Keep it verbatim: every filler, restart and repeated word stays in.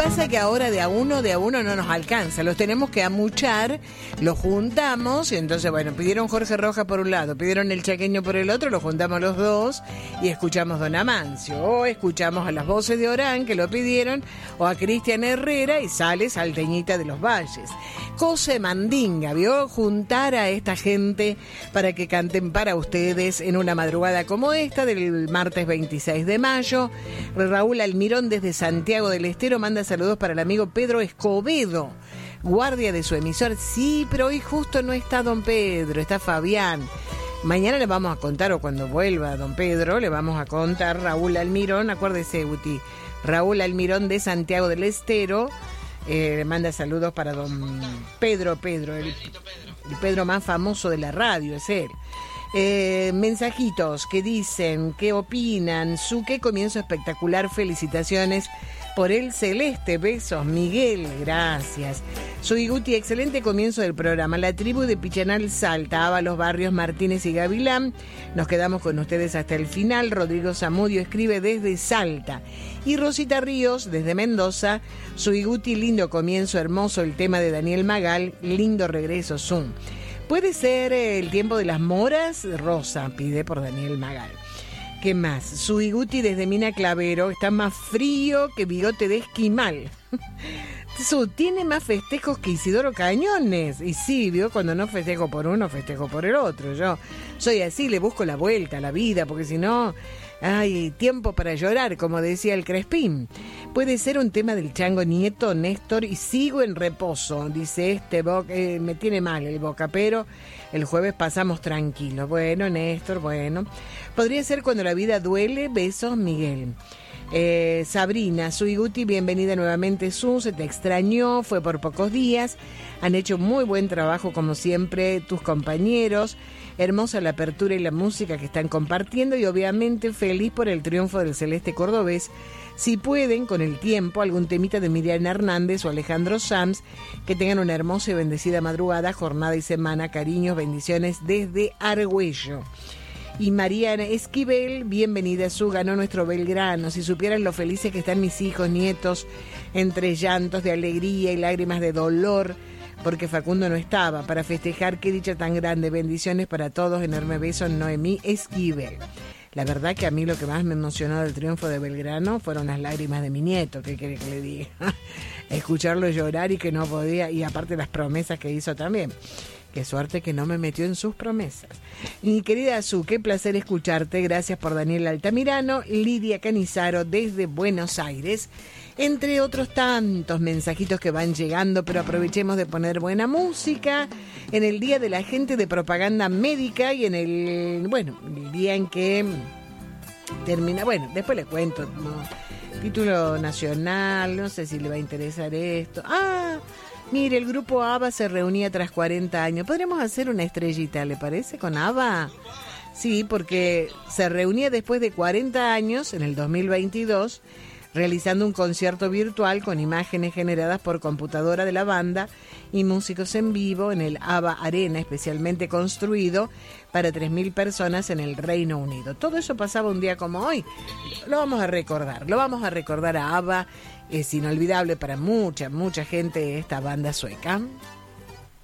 pasa que ahora de a uno, de a uno no nos alcanza. Los tenemos que amuchar, los juntamos y entonces, bueno, pidieron Jorge Rojas por un lado, pidieron el Chaqueño por el otro, los juntamos los dos y escuchamos Don Amancio. O escuchamos a las voces de Orán que lo pidieron, o a Cristian Herrera y sale Salteñita de los Valles. Cosa mandinga, ¿vio? Juntar a esta gente para que canten para ustedes en una madrugada como esta del martes veintiséis de mayo. Raúl Almirón desde Santiago del Estero manda saludos para el amigo Pedro Escobedo, guardia de su emisor. Sí, pero hoy justo no está don Pedro, está Fabián. Mañana le vamos a contar, o cuando vuelva don Pedro, le vamos a contar. Raúl Almirón, acuérdese, Guti, Raúl Almirón de Santiago del Estero, eh, le manda saludos para don Pedro, Pedro, el, el Pedro más famoso de la radio, es él. Eh, mensajitos que dicen, ¿qué opinan? Su qué comienzo espectacular, felicitaciones por el celeste, besos Miguel, gracias. Soy Guti, excelente comienzo del programa. La tribu de Pichanal Salta, Ábalos, Barrios, Martínez y Gavilán, nos quedamos con ustedes hasta el final. Rodrigo Zamudio escribe desde Salta. Y Rosita Ríos desde Mendoza, soy Guti, lindo comienzo, hermoso el tema de Daniel Magal, lindo regreso, Zoom. Puede ser el tiempo de las moras, Rosa pide por Daniel Magal. ¿Qué más? Suiguti desde Mina Clavero, está más frío que bigote de esquimal. Su tiene más festejos que Isidoro Cañones. Y sí, vio, cuando no festejo por uno, festejo por el otro. Yo soy así, le busco la vuelta a la vida, porque si no, hay tiempo para llorar, como decía el Crespín. Puede ser un tema del Chango Nieto, Néstor, y sigo en reposo, dice este, boca, eh, me tiene mal el Boca, pero el jueves pasamos tranquilos. Bueno, Néstor, bueno. Podría ser cuando la vida duele, besos, Miguel. Eh, Sabrina, Suiguti, bienvenida nuevamente, Su, se te extrañó, fue por pocos días, han hecho muy buen trabajo como siempre tus compañeros, hermosa la apertura y la música que están compartiendo y obviamente feliz por el triunfo del Celeste Cordobés. Si pueden, con el tiempo, algún temita de Miriam Hernández o Alejandro Sanz, que tengan una hermosa y bendecida madrugada, jornada y semana, cariños, bendiciones desde Argüello. Y Mariana Esquivel, bienvenida, Su, ganó nuestro Belgrano. Si supieran lo felices que están mis hijos, nietos, entre llantos de alegría y lágrimas de dolor, porque Facundo no estaba. Para festejar, qué dicha tan grande. Bendiciones para todos, enorme beso, Noemí Esquivel. La verdad que a mí lo que más me emocionó del triunfo de Belgrano fueron las lágrimas de mi nieto, ¿qué quiere que le diga? Escucharlo llorar y que no podía, y aparte las promesas que hizo también. Qué suerte que no me metió en sus promesas. Mi querida Su, qué placer escucharte. Gracias por Daniel Altamirano, Lidia Canizaro desde Buenos Aires. Entre otros tantos mensajitos que van llegando, pero aprovechemos de poner buena música en el Día de la Gente de Propaganda Médica y en el, bueno, el día en que termina, bueno, después le cuento, ¿no? Título nacional, no sé si le va a interesar esto. Ah, mire, el grupo ABBA se reunía tras cuarenta años. ¿Podríamos hacer una estrellita, le parece, con ABBA? Sí, porque se reunía después de cuarenta años, en el dos mil veintidós, realizando un concierto virtual con imágenes generadas por computadora de la banda y músicos en vivo en el ABBA Arena, especialmente construido para tres mil personas en el Reino Unido. Todo eso pasaba un día como hoy. Lo vamos a recordar, lo vamos a recordar a ABBA. Es inolvidable para mucha, mucha gente esta banda sueca.